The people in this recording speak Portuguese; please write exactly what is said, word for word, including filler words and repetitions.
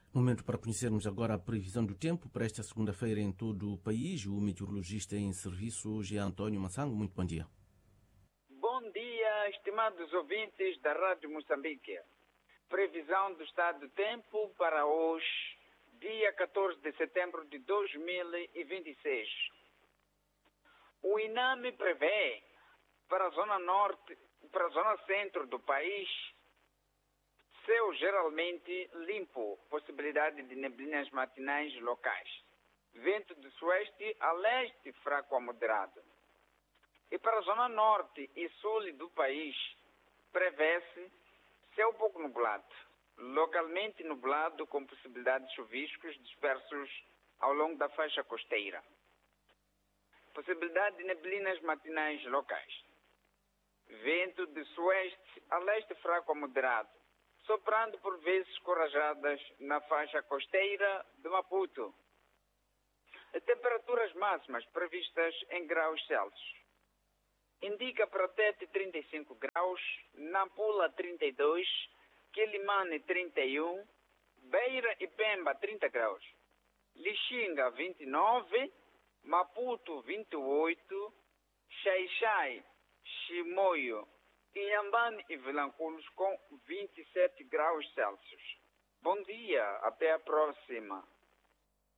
Momento para conhecermos agora a previsão do tempo para esta segunda-feira em todo o país. O meteorologista em serviço hoje é António Massango. Muito bom dia. Bom dia, estimados ouvintes da Rádio Moçambique. Previsão do estado do tempo para hoje, dia catorze de setembro de dois mil e vinte e seis. O INAME prevê para a zona norte, para a zona centro do país, céu geralmente limpo, possibilidade de neblinas matinais locais. Vento do sueste a leste fraco a moderado. E para a zona norte e sul do país, prevê-se céu pouco nublado, localmente nublado com possibilidade de chuviscos dispersos ao longo da faixa costeira. Possibilidade de neblinas matinais locais. Vento de sueste a leste fraco a moderado, soprando por vezes corajadas na faixa costeira de Maputo. Temperaturas máximas previstas em graus Celsius. Indica para Tete trinta e cinco graus, Nampula trinta e dois, Quilimane trinta e um, Beira e Pemba trinta graus, Lixinga vinte e nove, Maputo vinte e oito, Xai-Xai, Chimoio, Inhambane e Vilanculos com vinte e sete graus Celsius. Bom dia, até a próxima.